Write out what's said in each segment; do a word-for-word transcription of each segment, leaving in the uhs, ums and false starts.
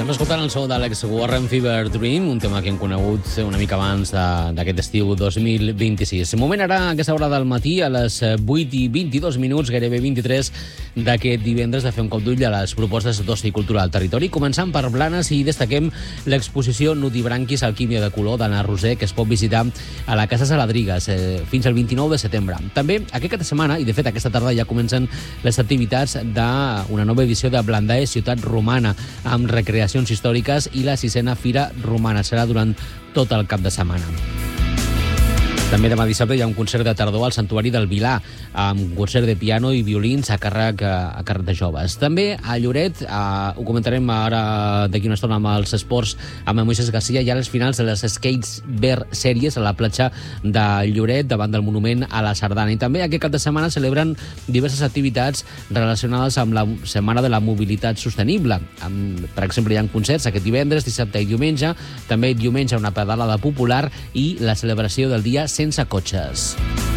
Estem escoltant el so d'Alex Warren, Fever Dream, un tema que hem conegut una mica abans d'aquest estiu dos mil vint-i-sis. Moment ara, a aquesta hora del matí, a les vuit i vint-i-dos minuts, gairebé vint-i-tres d'aquest divendres, de fer un cop d'ull a les propostes d'oci cultural al territori. Començant per Blanes i destaquem l'exposició Nudibranquis, Alquímia de color, d'Anna Roser, que es pot visitar a la Casa Saladrigues eh, fins al vint-i-nou de setembre. També aquest cap de setmana, i de fet aquesta tarda ja comencen les activitats d'una nova edició de Blandae, Ciutat Romana, amb recreacions històriques i la sisena Fira Romana. Serà durant tot el cap de setmana. També demà dissabte hi ha un concert de tardor al Santuari del Vilar, amb un concert de piano i violins a càrrec, a càrrec de joves. També a Lloret, eh, ho comentarem ara d'aquí una estona amb els esports, amb en Moisés Garcia, i ara els finals de les Skates Bear Series a la platja de Lloret, davant del monument a la Sardana. I també aquest cap de setmana celebren diverses activitats relacionades amb la Setmana de la Mobilitat Sostenible. Amb, per exemple, hi ha concerts aquest divendres, dissabte i diumenge, també diumenge una pedalada popular i la celebració del dia sense cotxes.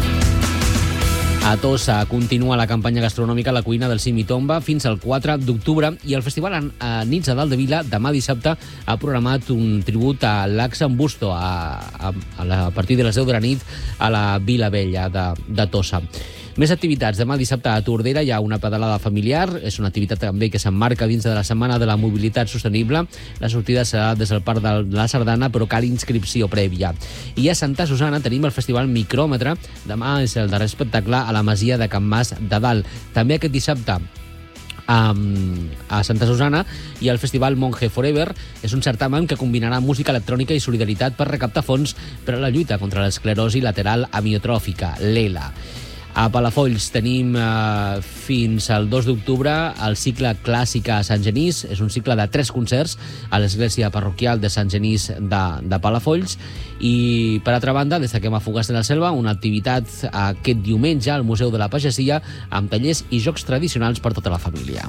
A Tossa continua la campanya gastronòmica La Cuina del Cim i Tomba fins al quatre d'octubre, i el festival a Nits de Dalt de Vila demà dissabte ha programat un tribut a l'Axan Busto a, a, a, la, a partir de les deu de la nit a la Vila Vella de, de Tossa. Més activitats. Demà dissabte a Tordera hi ha una pedalada familiar. És una activitat també que s'emmarca dins de la Setmana de la Mobilitat Sostenible. La sortida serà des del Parc de la Sardana, però cal inscripció prèvia. I a Santa Susana tenim el Festival Micròmetre. Demà és el darrer espectacle a la Masia de Can Mas de Dalt. També aquest dissabte Um, a Santa Susana i el Festival Monge Forever. És un certamen que combinarà música electrònica i solidaritat per recaptar fons per a la lluita contra l'esclerosi lateral amiotròfica, l'E L A. A Palafolls tenim eh, fins al dos d'octubre el cicle Clàssica a Sant Genís. És un cicle de tres concerts a l'església parroquial de Sant Genís de, de Palafolls. I, per altra banda, destaquem a Fogars de la Selva, una activitat aquest diumenge al Museu de la Pagesia, amb tallers i jocs tradicionals per tota la família.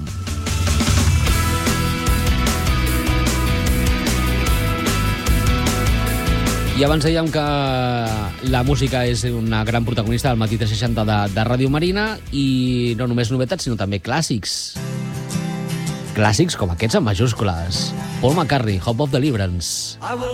I abans dèiem que la música és una gran protagonista del Matí tres seixanta de, de Ràdio Marina, i no només novetats, sinó també clàssics. Clàssics com aquests en majúscules. Paul McCartney, Hope of Deliverance.